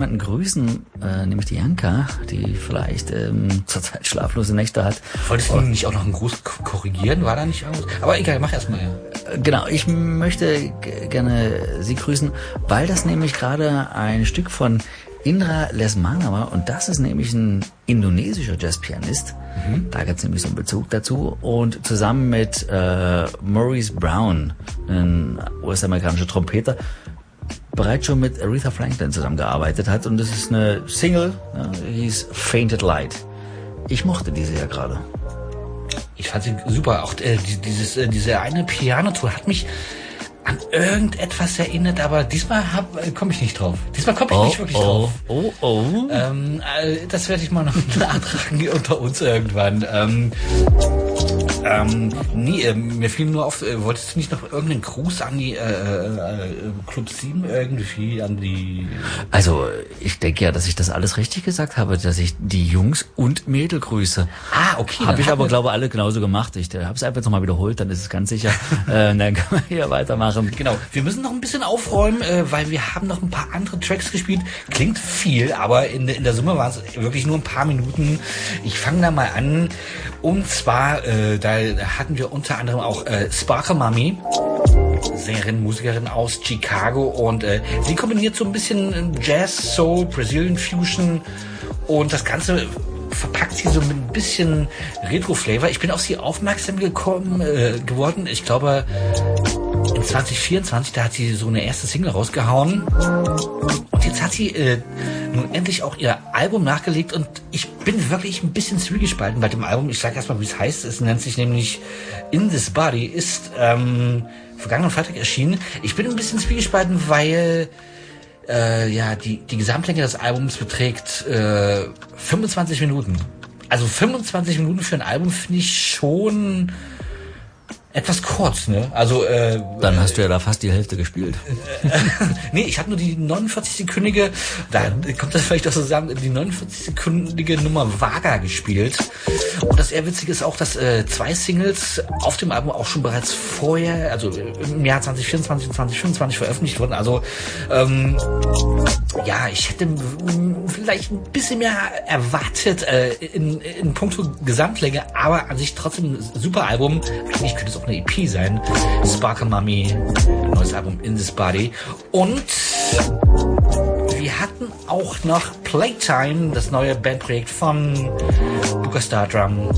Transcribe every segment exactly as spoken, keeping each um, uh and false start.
jemanden grüßen, äh, nämlich die Janka, die vielleicht ähm, zurzeit schlaflose Nächte hat. Wolltest du nicht auch noch einen Gruß korrigieren? War da nicht irgendwas? Aber egal, mach erst mal. Ja. Genau, ich möchte g- gerne Sie grüßen, weil das nämlich gerade ein Stück von Indra Lesmana war und das ist nämlich ein indonesischer Jazzpianist. Mhm. Da gibt's nämlich so einen Bezug dazu und zusammen mit äh, Maurice Brown, ein U S-amerikanischer Trompeter, bereits schon mit Aretha Franklin zusammengearbeitet hat und das ist eine Single, ja, die hieß Fainted Light. Ich mochte diese ja gerade. Ich fand sie super. Auch äh, dieses, äh, diese eine Piano-Tour hat mich an irgendetwas erinnert, aber diesmal äh, komme ich nicht drauf. Diesmal komme ich oh, nicht wirklich oh, drauf. Oh, oh, oh. Ähm, äh, das werde ich mal noch nachtragen unter uns irgendwann. Ähm, ähm, nee, äh, mir fiel nur auf, äh, wolltest du nicht noch irgendeinen Gruß an die äh, äh, Club sieben irgendwie, an die... Also, ich denke ja, dass ich das alles richtig gesagt habe, dass ich die Jungs und Mädel grüße. Ah, okay. Habe ich aber, glaube ich, alle genauso gemacht. Ich habe es einfach jetzt nochmal wiederholt, dann ist es ganz sicher. äh, dann kann man hier weitermachen. Genau, wir müssen noch ein bisschen aufräumen, äh, weil wir haben noch ein paar andere Tracks gespielt. Klingt viel, aber in, in der Summe waren es wirklich nur ein paar Minuten. Ich fange da mal an. Und zwar, äh, da hatten wir unter anderem auch äh, Sparkle Mami, Sängerin, Musikerin aus Chicago. Und äh, sie kombiniert so ein bisschen Jazz, Soul, Brazilian Fusion. Und das Ganze verpackt sie so mit ein bisschen Retro-Flavor. Ich bin auf sie aufmerksam gekommen, äh, geworden. Ich glaube, in zwanzig vierundzwanzig, da hat sie so eine erste Single rausgehauen. Und jetzt hat sie äh, nun endlich auch ihr Album nachgelegt. Und ich bin wirklich ein bisschen zwiegespalten bei dem Album. Ich sage erstmal, wie es heißt. Es nennt sich nämlich In This Body, ist ähm, vergangenen Freitag erschienen. Ich bin ein bisschen zwiegespalten, weil... Äh, ja, die, die Gesamtlänge des Albums beträgt äh, fünfundzwanzig Minuten. Also fünfundzwanzig Minuten für ein Album finde ich schon etwas kurz, ne? Also äh, dann hast du ja da fast die Hälfte gespielt. nee, ich habe nur die neunundvierzig-sekündige, da kommt das vielleicht auch so zusammen, die neunundvierzig-sekündige Nummer Vaga gespielt. Und das eher witzige ist auch, dass äh, zwei Singles auf dem Album auch schon bereits vorher, also im Jahr zwanzig vierundzwanzig und zwanzig fünfundzwanzig veröffentlicht wurden. Also ähm, ja, ich hätte vielleicht ein bisschen mehr erwartet äh, in, in puncto Gesamtlänge, aber an sich trotzdem ein super Album. Eigentlich könnte es auch eine E P sein. Sparkle Mami, neues Album In This Body. Und wir hatten auch noch Playtime, das neue Bandprojekt von Luca Stardrum.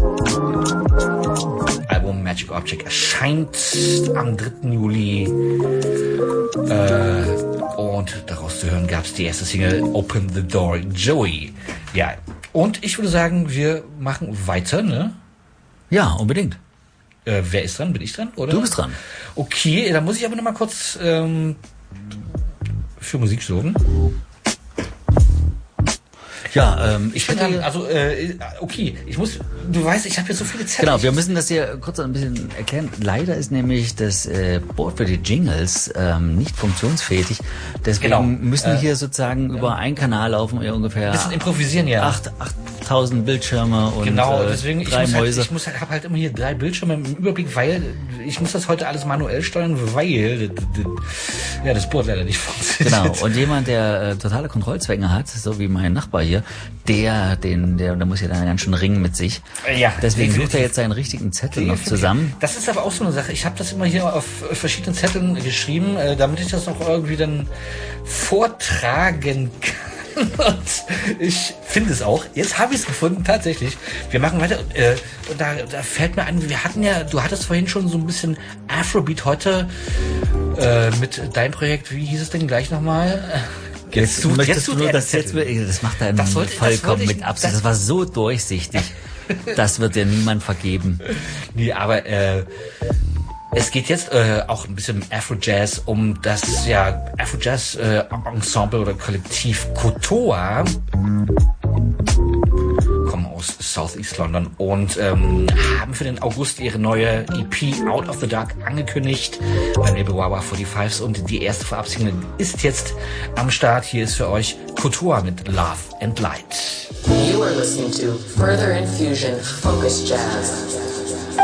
Album Magic Object erscheint am dritten Juli. Äh, und daraus zu hören gab es die erste Single Open the Door, Joey. Ja, und ich würde sagen, wir machen weiter, ne? Ja, unbedingt. Äh, wer ist dran? Bin ich dran? Oder? Du bist dran. Okay, dann muss ich aber noch mal kurz ähm, für Musik sorgen. Ja, ähm, ich, ich bin finde, dran, also äh, okay, ich muss, du weißt, ich habe hier so viele Zettel. Genau, wir müssen das hier kurz ein bisschen erklären. Leider ist nämlich das äh, Board für die Jingles ähm, nicht funktionsfähig. Deswegen genau. müssen wir äh, hier sozusagen äh, über einen Kanal laufen, ja, ungefähr. Ein bisschen improvisieren, ja. Acht, achttausend Bildschirme und genau, äh, deswegen, drei ich muss Mäuse. Halt, ich muss halt, habe halt immer hier drei Bildschirme im Überblick, weil ich muss das heute alles manuell steuern, weil ja, das Board leider nicht funktioniert. Genau, und jemand, der äh, totale Kontrollzwänge hat, so wie mein Nachbar hier, der, den, der, der muss ja dann ganz schön ringen mit sich. Ja, deswegen sucht er jetzt seinen richtigen Zettel noch zusammen. Das ist aber auch so eine Sache. Ich habe das immer hier auf verschiedenen Zetteln geschrieben, äh, damit ich das auch irgendwie dann vortragen kann. Und ich finde es auch. Jetzt habe ich es gefunden, tatsächlich. Wir machen weiter. Äh, und da, da fällt mir ein, wir hatten ja, du hattest vorhin schon so ein bisschen Afrobeat heute äh, mit deinem Projekt. Wie hieß es denn gleich nochmal? Jetzt, jetzt, sucht, jetzt du nur das jetzt, das macht er das sollte, vollkommen das mit Absicht. Das, das war so durchsichtig. Das wird dir niemand vergeben. Nee, aber äh, es geht jetzt äh, auch ein bisschen Afro-Jazz um das ja Afro-Jazz-Ensemble äh, oder Kollektiv Kotoa. Kommen aus Southeast London und ähm, haben für den August ihre neue E P Out of the Dark angekündigt beim Label Wawa forty-fives und die erste Verabschiedung ist jetzt am Start. Hier ist für euch Kotoa mit Love and Light. You are listening to Further Infusion Focus Jazz.